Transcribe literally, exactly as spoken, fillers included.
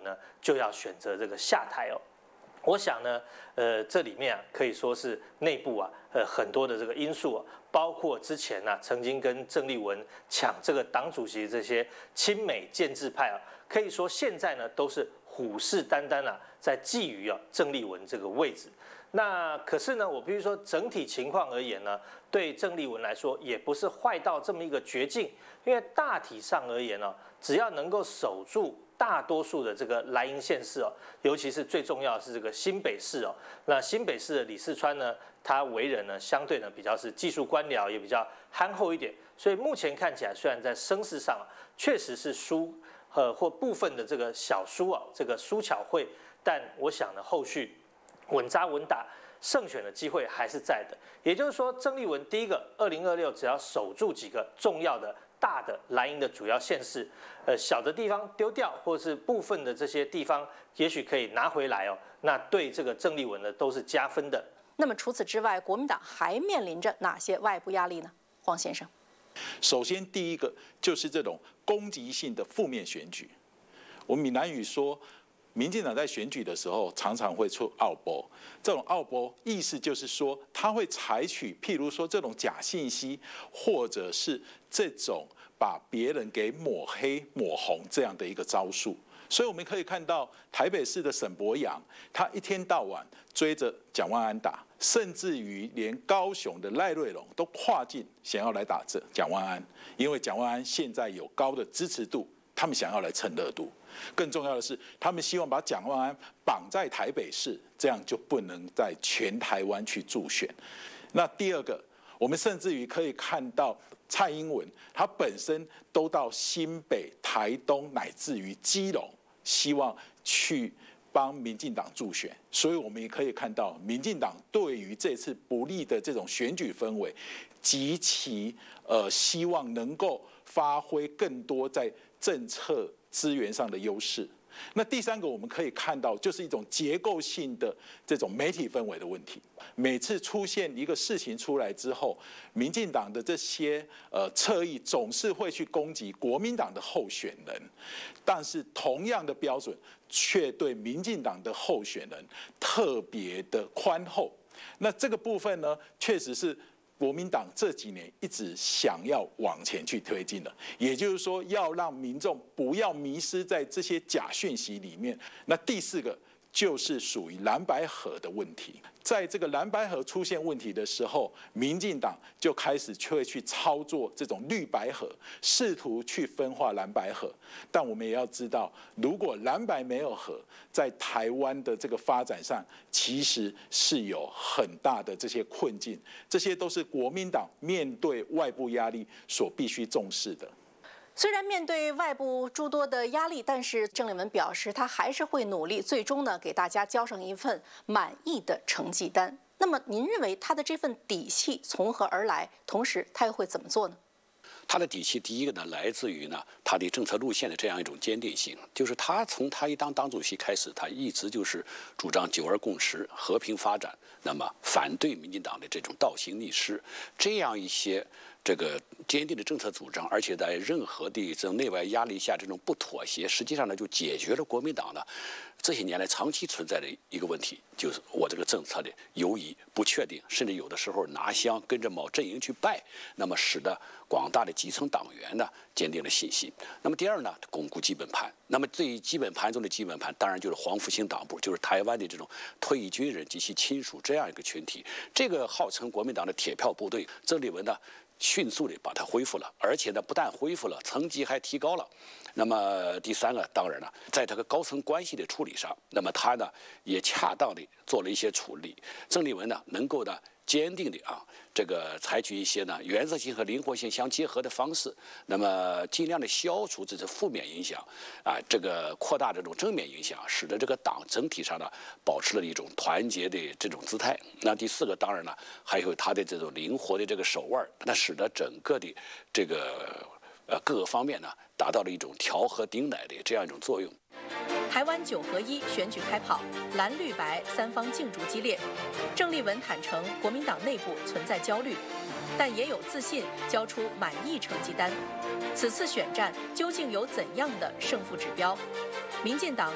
呢就要选择这个下台哦。我想呢，呃，这里面啊可以说是内部啊，呃很多的这个因素啊，包括之前呢、啊、曾经跟郑丽文抢这个党主席这些亲美建制派啊，可以说现在呢都是虎视眈眈啊，在觊觎啊郑丽文这个位置。那可是呢，我必须说整体情况而言呢，对郑丽文来说也不是坏到这么一个绝境，因为大体上而言呢，只要能够守住大多数的这个蓝营县市哦，尤其是最重要的是这个新北市哦。那新北市的李四川呢，他为人呢相对呢比较是技术官僚，也比较憨厚一点，所以目前看起来虽然在声势上确实是输呃或部分的这个小输啊，这个输巧会，但我想呢后续稳扎稳打胜选的机会还是在的。也就是说，郑丽文第一个二零二六只要守住几个重要的大的蓝营的主要县市，呃，小的地方丢掉，或者是部分的这些地方，也许可以拿回来哦。那对这个郑丽文呢，都是加分的。 那么除此之外，国民党还面临着哪些外部压力呢？黄先生， 首先第一个就是这种攻击性的负面选举。我们闽南语说，民进党在选举的时候常常会出奥波，这种奥波意思就是说，他会采取譬如说这种假信息，或者是这种把别人给抹黑、抹红这样的一个招数。所以我们可以看到，台北市的沈伯洋，他一天到晚追着蒋万安打，甚至于连高雄的赖瑞隆都跨境想要来打这蒋万安，因为蒋万安现在有高的支持度，他们想要来蹭热度。更重要的是，他们希望把蒋万安绑在台北市，这样就不能在全台湾去助选。那第二个，我们甚至于可以看到蔡英文，他本身都到新北、台东乃至于基隆，希望去帮民进党助选。所以我们也可以看到，民进党对于这次不利的这种选举氛围，极其呃希望能够发挥更多在政策资源上的优势。那第三个我们可以看到，就是一种结构性的这种媒体氛围的问题。每次出现一个事情出来之后，民进党的这些呃侧翼总是会去攻击国民党的候选人，但是同样的标准却对民进党的候选人特别的宽厚。那这个部分呢，确实是国民党这几年一直想要往前去推进的，也就是说，要让民众不要迷失在这些假讯息里面。那第四个就是属于蓝白合的问题，在这个蓝白合出现问题的时候，民进党就开始会去操作这种绿白合，试图去分化蓝白合。但我们也要知道，如果蓝白没有合，在台湾的这个发展上，其实是有很大的这些困境，这些都是国民党面对外部压力所必须重视的。 虽然面对外部诸多的压力，但是郑丽文表示，他还是会努力，最终呢给大家交上一份满意的成绩单。那么，您认为他的这份底气从何而来？同时，他又会怎么做呢？ 他的底气，第一个呢，来自于呢他的政策路线的这样一种坚定性，就是他从他一当党主席开始，他一直就是主张九二共识、和平发展，那么反对民进党的这种倒行逆施，这样一些这个坚定的政策主张，而且在任何的这种内外压力下，这种不妥协，实际上呢就解决了国民党呢这些年来长期存在的一个问题，就是我这个政策的犹疑、不确定，甚至有的时候拿香跟着某阵营去拜，那么使得广大的基层党员呢坚定了信心。那么第二呢，巩固基本盘。那么最基本盘中的基本盘，当然就是黄复兴党部，就是台湾的这种退役军人及其亲属这样一个群体。这个号称国民党的铁票部队，郑丽文呢迅速的把它恢复了，而且呢不但恢复了，层级还提高了。那么第三个，当然了，在这个高层关系的处理上，那么他呢也恰当的做了一些处理。郑丽文呢能够呢坚定的啊，这个采取一些呢原则性和灵活性相结合的方式，那么尽量的消除这些负面影响，啊，这个扩大这种正面影响，使得这个党整体上呢保持了一种团结的这种姿态。那第四个，当然了，还有他的这种灵活的这个手腕，那使得整个的这个呃各个方面呢达到了一种调和顶奶的这样一种作用。 台湾九合一选举开跑，蓝绿白三方竞逐激烈。郑丽文坦承国民党内部存在焦虑，但也有自信交出满意成绩单。此次选战究竟有怎样的胜负指标？民进党